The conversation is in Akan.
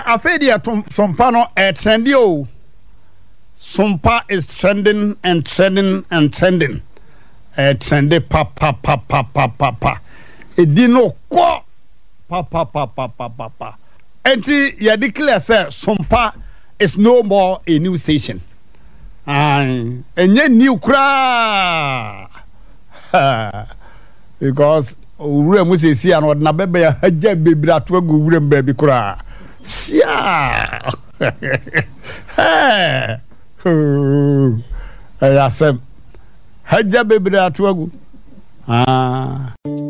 afedia sompa no trendy o. Sompa is trending and trending and trending. Trendy pa. Edino kwa pa. Enti ya declare say Sompa is no more a new station. Enye new kra. Because ure mu se si an na bebe ya haja bebra to agu ure mbabi kra. Sia. Ayasem haja bebra to agu.